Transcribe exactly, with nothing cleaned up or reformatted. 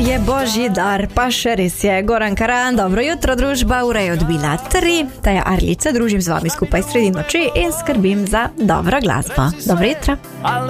je božji dar, pa še res je. Goran Karan, dobro jutro družba, ura je odbila tri, Taja Arlica, družim z vami skupaj sredi noči in skrbim za dobro glasbo. Dobro jutro.